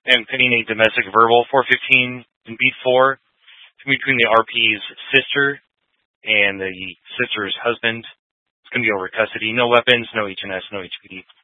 and pending a domestic verbal 415 in beat 4 between the RP's sister and the sister's husband. It's going to be over custody. No weapons, no HNS, no HPD.